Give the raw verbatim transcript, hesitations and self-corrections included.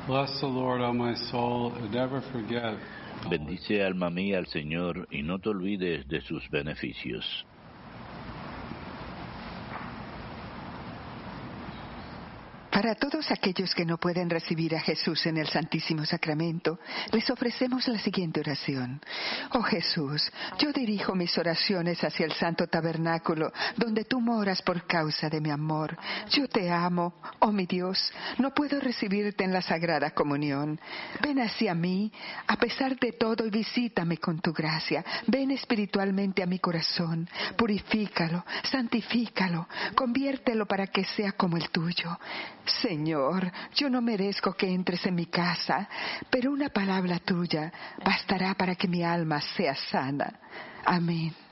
Bless the Lord, O my soul, and never forget. Bendice alma mía al Señor y no te olvides de sus beneficios. Para todos aquellos que no pueden recibir a Jesús en el Santísimo Sacramento, les ofrecemos la siguiente oración. Oh Jesús, yo dirijo mis oraciones hacia el Santo Tabernáculo, donde tú moras por causa de mi amor. Yo te amo, oh mi Dios, no puedo recibirte en la Sagrada Comunión. Ven hacia mí, a pesar de todo, y visítame con tu gracia. Ven espiritualmente a mi corazón, purifícalo, santifícalo, conviértelo para que sea como el tuyo. Señor, yo no merezco que entres en mi casa, pero una palabra tuya bastará para que mi alma sea sana. Amén.